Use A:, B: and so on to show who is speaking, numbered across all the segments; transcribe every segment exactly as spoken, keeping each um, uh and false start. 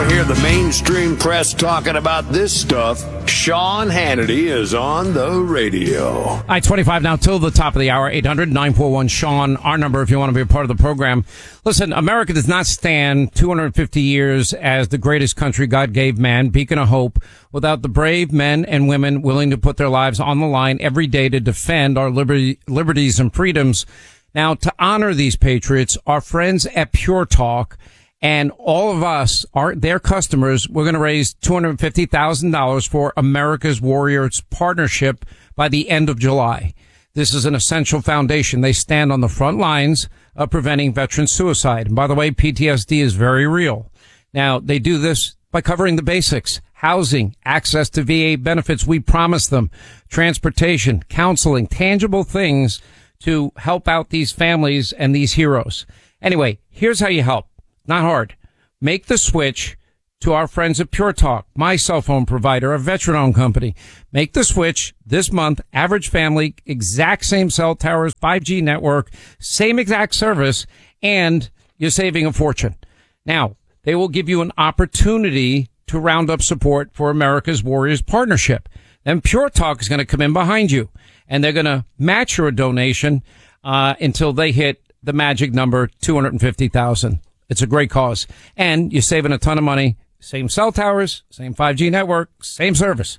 A: don't hear the mainstream press talking about this stuff, Sean Hannity is on the radio.
B: I twenty-five now till the top of the hour. eight hundred nine four one Sean, our number if you want to be a part of the program. Listen, America does not stand two hundred fifty years as the greatest country God gave man, beacon of hope, without the brave men and women willing to put their lives on the line every day to defend our liberty, liberties and freedoms. Now, to honor these patriots, our friends at Pure Talk and all of us, are their customers, we're going to raise two hundred fifty thousand dollars for America's Warriors Partnership by the end of July. This is an essential foundation. They stand on the front lines of preventing veteran suicide. And by the way, P T S D is very real. Now, they do this by covering the basics: housing, access to V A benefits we promise them, transportation, counseling, tangible things to help out these families and these heroes. Anyway, here's how you help. Not hard. Make the switch to our friends at Pure Talk, my cell phone provider, a veteran-owned company. Make the switch this month. Average family, exact same cell towers, five G network, same exact service, and you're saving a fortune. Now, they will give you an opportunity to round up support for America's Warriors Partnership. Then Pure Talk is going to come in behind you, and they're going to match your donation uh until they hit the magic number, two hundred fifty thousand dollars. It's a great cause. And you're saving a ton of money. Same cell towers, same five G network, same service.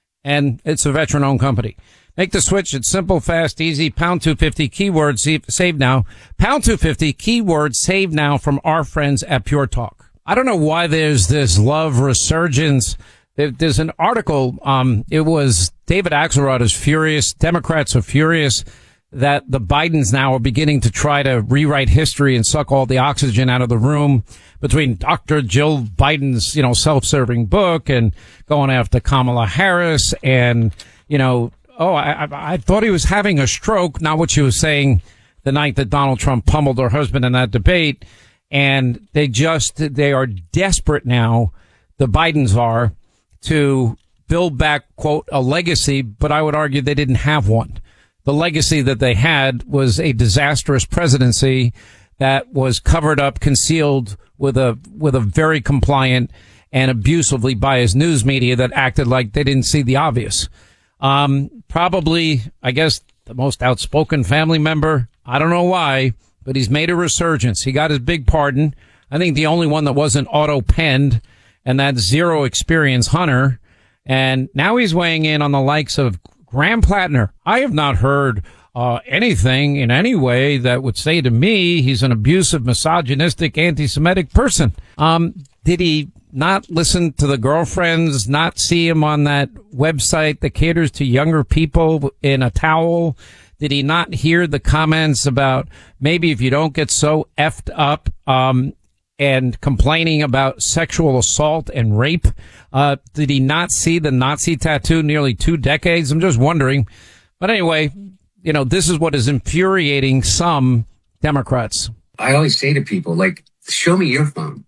B: And it's a veteran-owned company. Make the switch. It's simple, fast, easy. Pound two fifty, keyword save, save now. Pound two fifty, keyword save now from our friends at Pure Talk. I don't know why there's this love resurgence. There, there's an article. Um, it was David Axelrod is furious. Democrats are furious that the Bidens now are beginning to try to rewrite history and suck all the oxygen out of the room between Doctor Jill Biden's, you know, self-serving book and going after Kamala Harris. And, you know, oh, I, I, I thought he was having a stroke, not what she was saying the night that Donald Trump pummeled her husband in that debate. And they just, they are desperate now, the Bidens are, to build back, quote, a legacy, but I would argue they didn't have one. The legacy that they had was a disastrous presidency that was covered up, concealed with a with a very compliant and abusively biased news media that acted like they didn't see the obvious. Um, probably, I guess, the most outspoken family member. I don't know why, but he's made a resurgence. He got his big pardon. I think the only one that wasn't auto-penned, and that's zero experience Hunter. And now he's weighing in on the likes of Graham Plattner. I have not heard uh anything in any way that would say to me he's an abusive, misogynistic, anti-Semitic person. Um, did he not listen to the girlfriends, not see him on that website that caters to younger people in a towel? Did he not hear the comments about maybe if you don't get so effed up, um, and complaining about sexual assault and rape? Uh, did he not see the Nazi tattoo nearly two decades? I'm just wondering. But anyway, you know, this is what is infuriating some Democrats.
C: I always say to people, like, show me your phone.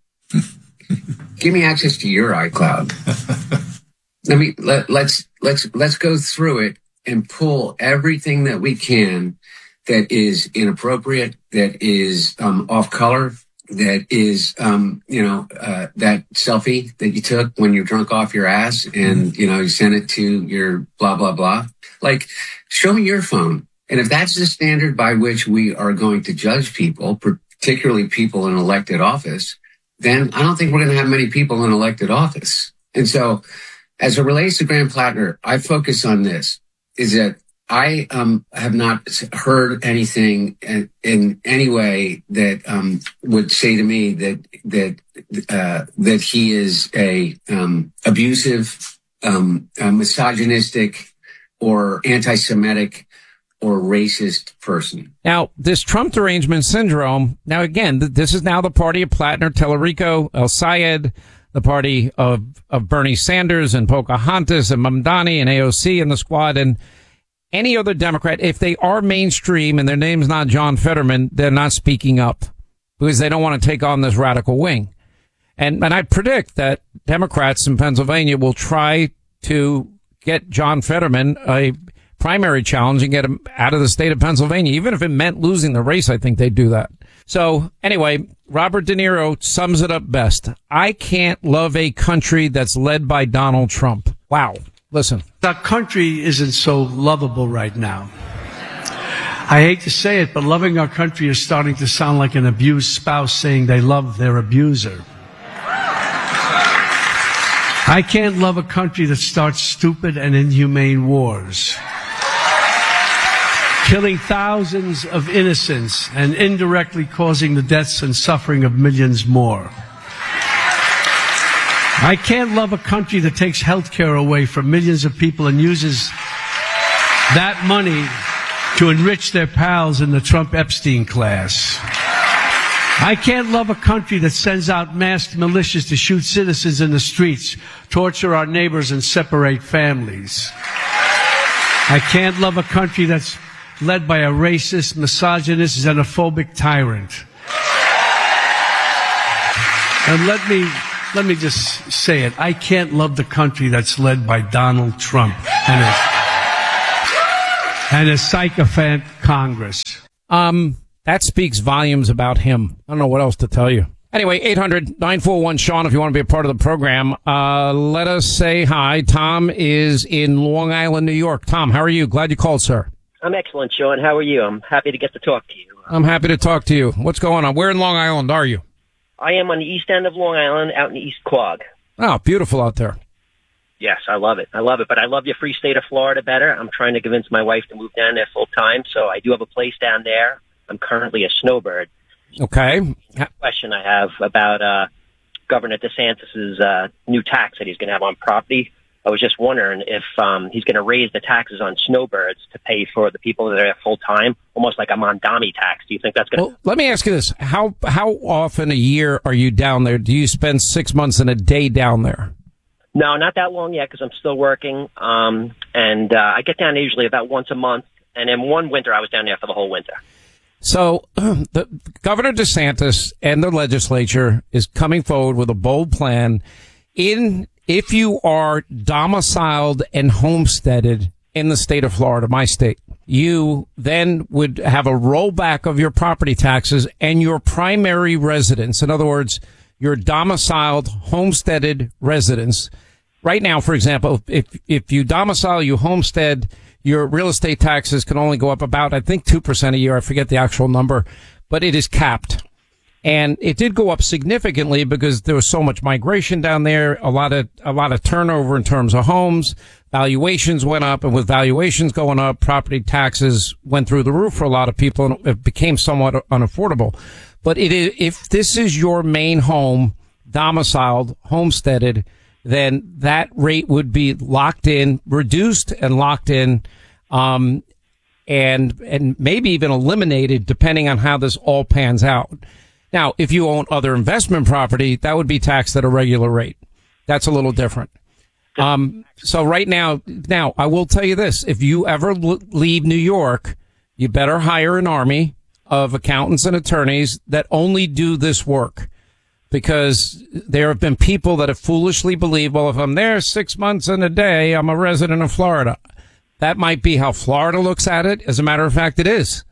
C: Give me access to your iCloud. Let me, let, let's, let's, let's go through it and pull everything that we can that is inappropriate, that is, um, off color, that is, um, you know, uh, that selfie that you took when you're drunk off your ass and, you know, you sent it to your blah, blah, blah. Like, show me your phone. And if that's the standard by which we are going to judge people, particularly people in elected office, then I don't think we're going to have many people in elected office. And so as it relates to Graham Plattner, I focus on this, is that I um, have not heard anything in, in any way that um, would say to me that that uh, that he is a um, abusive, um, a misogynistic, or anti-Semitic, or racist person.
B: Now, this Trump derangement syndrome. Now, again, th- this is now the party of Plattner, Tellerico, El Sayed, the party of of Bernie Sanders and Pocahontas and Mamdani and A O C and the squad and any other Democrat. If they are mainstream and their name's not John Fetterman, they're not speaking up because they don't want to take on this radical wing. And, and I predict that Democrats in Pennsylvania will try to get John Fetterman a primary challenge and get him out of the state of Pennsylvania. Even if it meant losing the race, I think they'd do that. So anyway, Robert De Niro sums it up best. I can't love a country that's led by Donald Trump. Wow. Listen.
D: Our country isn't so lovable right now. I hate to say it, but loving our country is starting to sound like an abused spouse saying they love their abuser. I can't love a country that starts stupid and inhumane wars, killing thousands of innocents and indirectly causing the deaths and suffering of millions more. I can't love a country that takes health care away from millions of people and uses that money to enrich their pals in the Trump-Epstein class. I can't love a country that sends out masked militias to shoot citizens in the streets, torture our neighbors, and separate families. I can't love a country that's led by a racist, misogynist, xenophobic tyrant. And let me, let me just say it. I can't love the country that's led by Donald Trump and his, and his sycophant Congress.
B: Um, that speaks volumes about him. I don't know what else to tell you. Anyway, eight hundred nine four one Sean, if you want to be a part of the program. Uh, let us say hi. Tom is in Long Island, New York. Tom, how are you? Glad you called, sir.
E: I'm excellent, Sean. How are you? I'm happy to get to talk to you.
B: I'm happy to talk to you. What's going on? Where in Long Island are you?
E: I am on the east end of Long Island, out in East Quogue.
B: Oh, beautiful out there.
E: Yes, I love it. I love it. But I love your free state of Florida better. I'm trying to convince my wife to move down there full time, so I do have a place down there. I'm currently a snowbird.
B: Okay.
E: Question I have about uh, Governor DeSantis's uh, new tax that he's going to have on property. I was just wondering if um, he's going to raise the taxes on snowbirds to pay for the people that are there full time, almost like a Mondami tax. Do you think that's going to?
B: Well, let me ask you this: how how often a year are you down there? Do you spend six months and a day down there?
E: No, not that long yet because I'm still working, um, and uh, I get down usually about once a month. And in one winter, I was down there for the whole winter.
B: So the Governor DeSantis and the legislature is coming forward with a bold plan. In if you are domiciled and homesteaded in the state of Florida, my state, you then would have a rollback of your property taxes and your primary residence. In other words, your domiciled, homesteaded residence. Right now, for example, if if you domicile, you homestead, your real estate taxes can only go up about, I think, two percent a year. I forget the actual number, but it is capped. And it did go up significantly because there was so much migration down there, a lot of, a lot of turnover in terms of homes. Valuations went up, and with valuations going up, property taxes went through the roof for a lot of people, and it became somewhat unaffordable. But it is, if this is your main home, domiciled, homesteaded, then that rate would be locked in, reduced and locked in, um, and, and maybe even eliminated depending on how this all pans out. Now, if you own other investment property, that would be taxed at a regular rate. That's a little different. Um, so right now, now I will tell you this. If you ever l- leave New York, you better hire an army of accountants and attorneys that only do this work. Because there have been people that have foolishly believed, well, if I'm there six months and a day, I'm a resident of Florida. That might be how Florida looks at it. As a matter of fact, it is.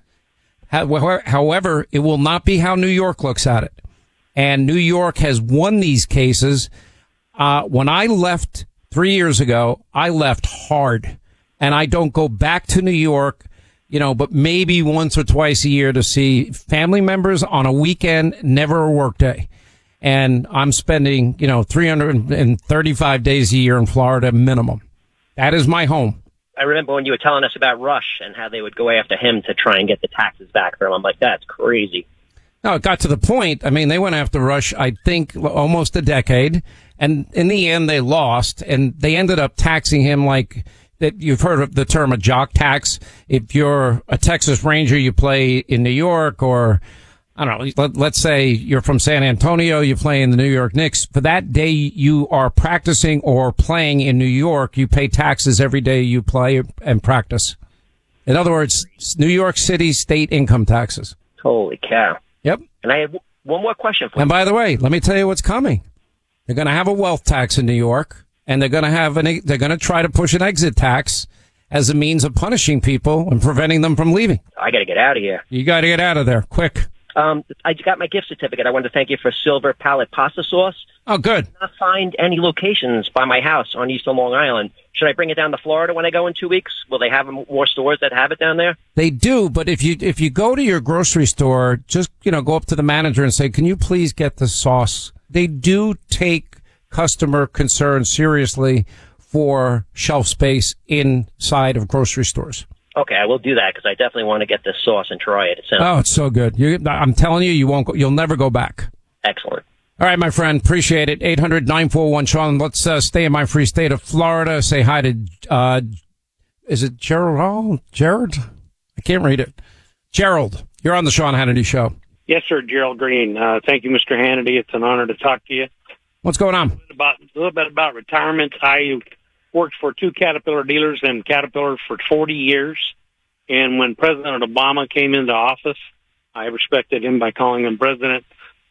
B: However, it will not be how New York looks at it. And New York has won these cases. Uh, when I left three years ago, I left hard. And I don't go back to New York, you know, but maybe once or twice a year to see family members on a weekend, never a work day. And I'm spending, you know, three hundred thirty-five days a year in Florida minimum. That is my home.
E: I remember when you were telling us about Rush and how they would go after him to try and get the taxes back from him. I'm like, that's crazy.
B: No, it got to the point. I mean, they went after Rush, I think, almost a decade. And in the end, they lost. And they ended up taxing him like that. You've heard of the term a jock tax. If you're a Texas Ranger, you play in New York, or I don't know, let, let's say you're from San Antonio, you play in the New York Knicks. For that day you are practicing or playing in New York, you pay taxes every day you play and practice. In other words, New York City state income taxes.
E: Holy cow.
B: Yep.
E: And I had w- one more question for you.
B: And by the way, let me tell you what's coming. They're going to have a wealth tax in New York, and they're going to have an, they're going to try to push an exit tax as a means of punishing people and preventing them from leaving.
E: I got to get out of here.
B: You got to get out of there quick.
E: Um, I got my gift certificate. I wanted to thank you for Silver Palette Pasta Sauce.
B: Oh, good.
E: I cannot find any locations by my house on Eastern Long Island. Should I bring it down to Florida when I go in two weeks? Will they have more stores that have it down there?
B: They do, but if you if you go to your grocery store, just, you know, go up to the manager and say, can you please get the sauce? They do take customer concern seriously for shelf space inside of grocery stores.
E: Okay, I will do that because I definitely want to get this sauce and try it. It sounds
B: Oh, it's so good. You, I'm telling you, you won't go, you'll never go back.
E: excellent.
B: All right, my friend. Appreciate it. eight hundred nine four one Sean. Let's uh, stay in my free state of Florida. Say hi to, uh, is it Gerald? Jared? I can't read it. Gerald, you're on the Sean Hannity Show.
F: Yes, sir, Gerald Green. Uh, thank you, Mister Hannity. It's an honor to talk to you.
B: What's going on?
F: A little, about, a little bit about retirement. I worked for two Caterpillar dealers and Caterpillar for forty years. And when President Obama came into office, I respected him by calling him president.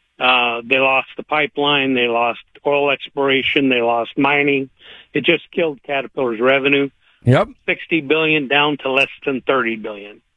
F: Uh, they lost the pipeline. They lost oil exploration. They lost mining. It just killed Caterpillar's revenue.
B: Yep.
F: sixty billion dollars down to less than thirty billion dollars.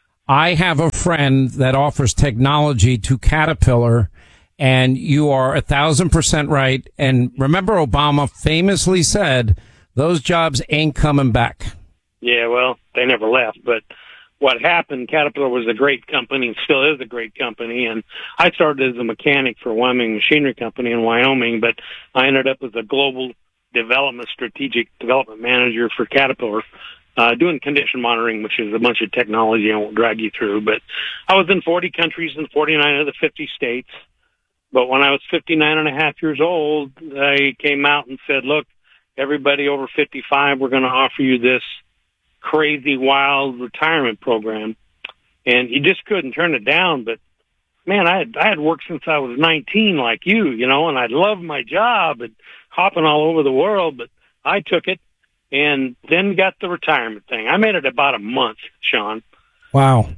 B: I have a friend that offers technology to Caterpillar, and you are a thousand percent right. And remember, Obama famously said, those jobs ain't coming back.
F: Yeah, well, they never left. But what happened, Caterpillar was a great company and still is a great company. And I started as a mechanic for Wyoming Machinery Company in Wyoming, but I ended up as a global development, strategic development manager for Caterpillar, uh, doing condition monitoring, which is a bunch of technology I won't drag you through. But I was in forty countries in forty-nine of the fifty states. But when I was fifty-nine and a half years old, I came out and said, look, everybody over fifty-five, we're going to offer you this crazy, wild retirement program. And you just couldn't turn it down. But, man, I had, I had worked since I was nineteen like you, you know, and I loved my job and hopping all over the world. But I took it and then got the retirement thing. I made it about a month, Sean.
B: Wow.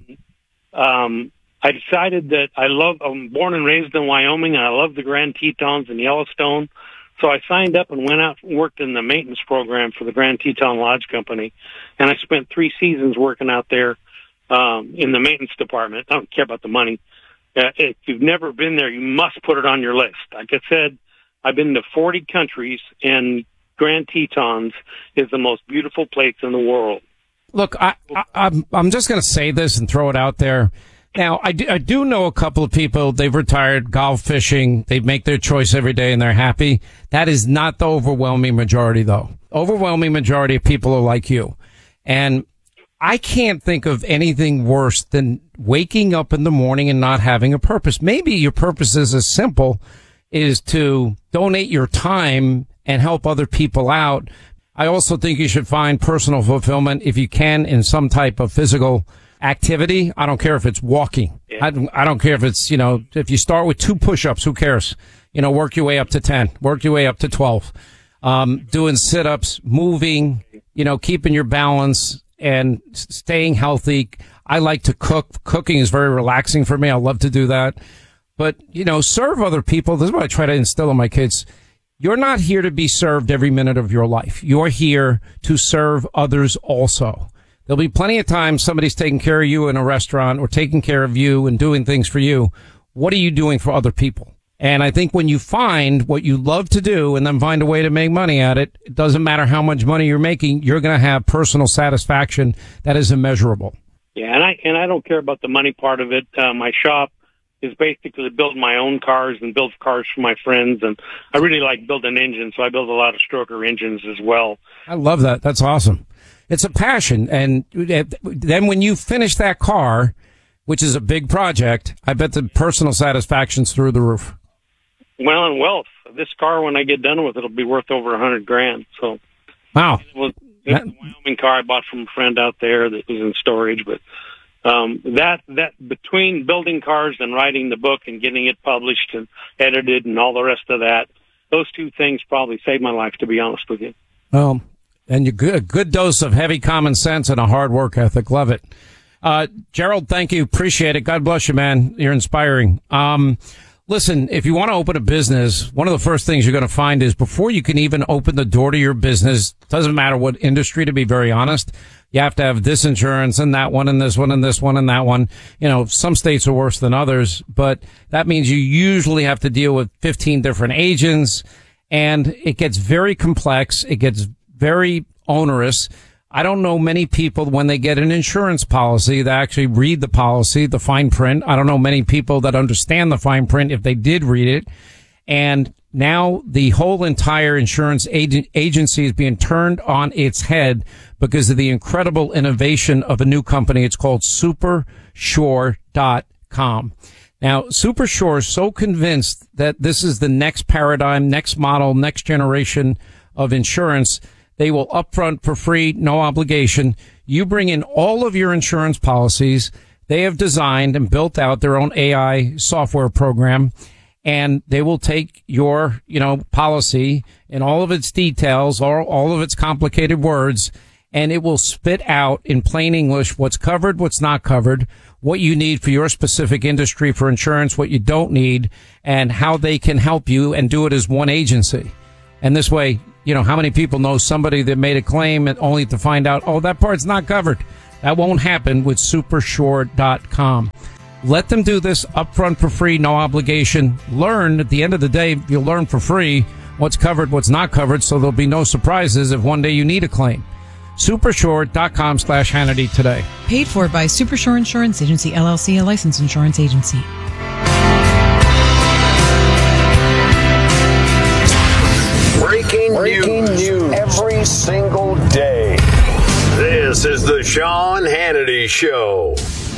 F: Um, I decided that I love, I'm born and raised in Wyoming, and I love the Grand Tetons and Yellowstone. So I signed up and went out and worked in the maintenance program for the Grand Teton Lodge Company. And I spent three seasons working out there um, in the maintenance department. I don't care about the money. Uh, if you've never been there, you must put it on your list. Like I said, I've been to forty countries, and Grand Tetons is the most beautiful place in the world.
B: Look, I, I, I'm, I'm just going to say this and throw it out there. Now, I do, I do know a couple of people, they've retired, golf, fishing, they make their choice every day and they're happy. That is not the overwhelming majority, though. Overwhelming majority of people are like you. And I can't think of anything worse than waking up in the morning and not having a purpose. Maybe your purpose is as simple as to donate your time and help other people out. I also think you should find personal fulfillment, if you can, in some type of physical activity. I don't care if it's walking. Yeah. I, don't, I don't care if it's, you know, if you start with two push-ups, who cares? You know, work your way up to ten, work your way up to twelve. Um, doing sit-ups, moving, you know, keeping your balance and staying healthy. I like to cook. Cooking is very relaxing for me. I love to do that. But, you know, serve other people. This is what I try to instill in my kids. You're not here to be served every minute of your life. You're here to serve others also. There'll be plenty of times somebody's taking care of you in a restaurant or taking care of you and doing things for you. What are you doing for other people? And I think when you find what you love to do and then find a way to make money at it, it doesn't matter how much money you're making, you're going to have personal satisfaction that is immeasurable.
F: Yeah, and I and I don't care about the money part of it. Uh, my shop is basically build my own cars and build cars for my friends. And I really like building engines, so I build a lot of stroker engines as well.
B: I love that. That's awesome. It's a passion. And then when you finish that car, which is a big project, I bet the personal satisfaction's through the roof.
F: Well, and wealth. This car, when I get done with it, it'll be worth over a hundred grand. So,
B: wow.
F: It was, it was a Wyoming car I bought from a friend out there that was in storage, but Um, that, that between building cars and writing the book and getting it published and edited and all the rest of that, those two things probably saved my life, to be honest with you.
B: Well, and you good, a good dose of heavy common sense and a hard work ethic. Love it. Uh, Gerald, thank you. Appreciate it. God bless you, man. You're inspiring. Um, listen, if you want to open a business, one of the first things you're going to find is before you can even open the door to your business, doesn't matter what industry, to be very honest, You have to have this insurance and that one and this one and this one and that one. You know, some states are worse than others, but that means you usually have to deal with fifteen different agents, and it gets very complex. It gets very onerous. I don't know many people when they get an insurance policy that actually read the policy, the fine print. I don't know many people that understand the fine print if they did read it. And now the whole entire insurance agent agency is being turned on its head because of the incredible innovation of a new company. It's called Super Sure dot com. Now, Super Sure is so convinced that this is the next paradigm, next model, next generation of insurance. They will upfront for free, no obligation. You bring in all of your insurance policies. They have designed and built out their own A I software program, and they will take your, you know, policy in all of its details, all, all of its complicated words, and it will spit out in plain English what's covered, what's not covered, what you need for your specific industry for insurance, what you don't need, and how they can help you, and do it as one agency. And this way, you know, how many people know somebody that made a claim and only to find out, oh, that part's not covered? That won't happen with Super Sure dot com. Let them do this upfront for free, no obligation. Learn, at the end of the day, you'll learn for free what's covered, what's not covered, so there'll be no surprises if one day you need a claim. Super Sure dot com slash Hannity today.
G: Paid for by Super Sure Insurance Agency, L L C, a licensed insurance agency.
A: Breaking, Breaking news, news every single day. This is the Sean Hannity Show.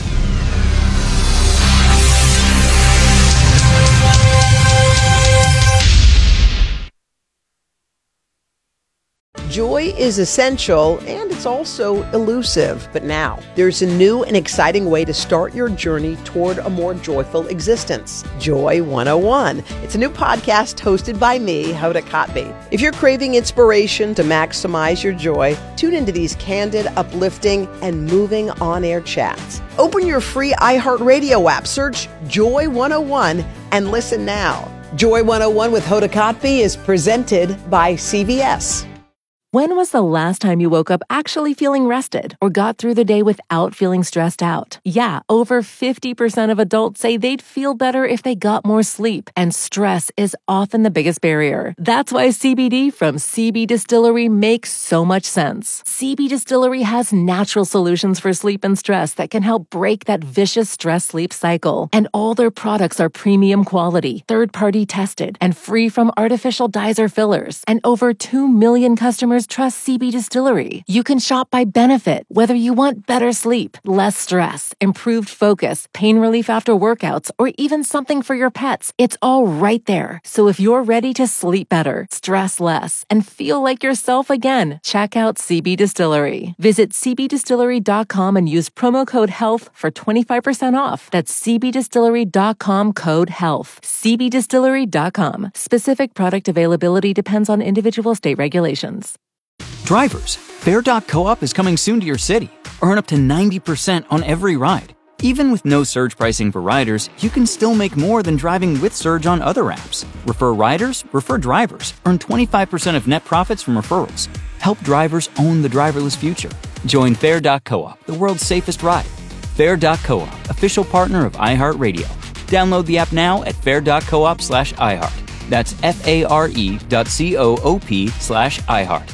H: Joy is essential, and it's also elusive. But now, there's a new and exciting way to start your journey toward a more joyful existence. Joy one oh one. It's a new podcast hosted by me, Hoda Kotb. If you're craving inspiration to maximize your joy, tune into these candid, uplifting, and moving on-air chats. Open your free iHeartRadio app, search Joy one oh one, and listen now. Joy one oh one with Hoda Kotb is presented by C V S.
I: When was the last time you woke up actually feeling rested or got through the day without feeling stressed out? Yeah, over fifty percent of adults say they'd feel better if they got more sleep, and stress is often the biggest barrier. That's why C B D from C B Distillery makes so much sense. C B Distillery has natural solutions for sleep and stress that can help break that vicious stress-sleep cycle. And all their products are premium quality, third-party tested, and free from artificial dyes or fillers. And over two million customers trust C B Distillery. You can shop by benefit, whether you want better sleep, less stress, improved focus, pain relief after workouts, or even something for your pets. It's all right there. So if you're ready to sleep better, stress less, and feel like yourself again, check out C B Distillery. Visit C B distillery dot com and use promo code HEALTH for twenty-five percent off. That's C B distillery dot com code HEALTH. C B distillery dot com. Specific product availability depends on individual state regulations.
J: Drivers, Fare dot coop is coming soon to your city. Earn up to ninety percent on every ride. Even with no surge pricing for riders, you can still make more than driving with Surge on other apps. Refer riders, refer drivers. Earn twenty-five percent of net profits from referrals. Help drivers own the driverless future. Join Fare dot coop, the world's safest ride. Fare dot coop, official partner of iHeartRadio. Download the app now at fare dot coop slash iHeart. That's F-A-R-E dot C-O-O-P slash iHeart.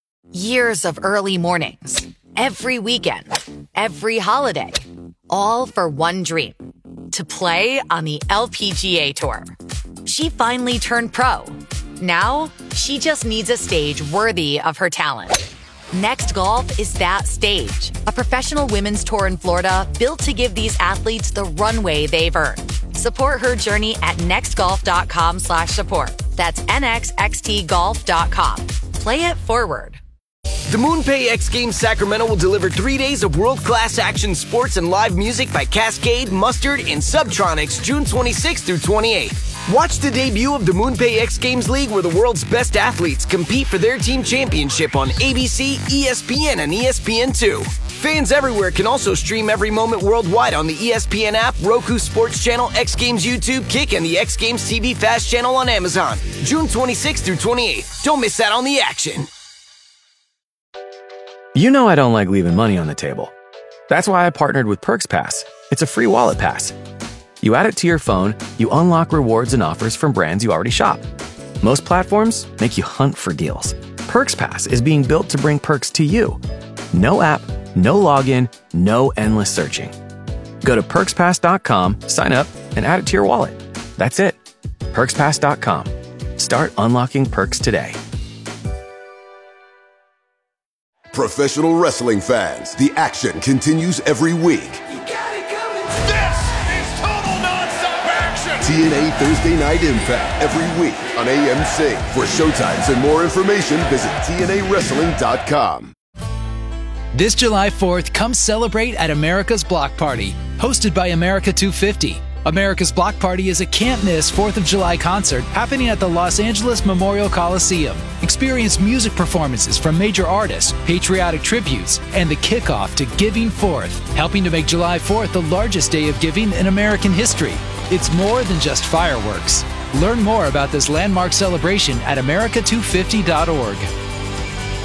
K: Years of early mornings, every weekend, every holiday, all for one dream, to play on the L P G A Tour. She finally turned pro. Now, she just needs a stage worthy of her talent. Next Golf is that stage, a professional women's tour in Florida built to give these athletes the runway they've earned. Support her journey at nextgolf.com slash support. That's N X X T golf dot com. Play it forward.
L: The MoonPay X Games Sacramento will deliver three days of world-class action sports and live music by Cascade, Mustard, and Subtronics June twenty-sixth through twenty-eighth. Watch the debut of the MoonPay X Games League, where the world's best athletes compete for their team championship on A B C, E S P N, and E S P N two. Fans everywhere can also stream every moment worldwide on the E S P N app, Roku Sports Channel, X Games YouTube, Kick, and the X Games T V Fast Channel on Amazon. June twenty-sixth through twenty-eighth. Don't miss out on the action.
M: You know I don't like leaving money on the table. That's why I partnered with Perks Pass. It's a free wallet pass. You add it to your phone, you unlock rewards and offers from brands you already shop. Most platforms make you hunt for deals. Perks Pass is being built to bring perks to you. No app, no login, no endless searching. Go to perks pass dot com, sign up, and add it to your wallet. That's it. perks pass dot com. Start unlocking perks today.
N: Professional wrestling fans, the action continues every week.
A: This is total nonstop action.
N: T N A Thursday Night Impact every week on A M C. For showtimes and more information, visit T N A wrestling dot com.
O: This July fourth, come celebrate at America's Block Party, hosted by America two fifty. America's Block Party is a can't-miss fourth of July concert happening at the Los Angeles Memorial Coliseum. Experience music performances from major artists, patriotic tributes, and the kickoff to Giving Fourth, helping to make July fourth the largest day of giving in American history. It's more than just fireworks. Learn more about this landmark celebration at america two fifty dot org.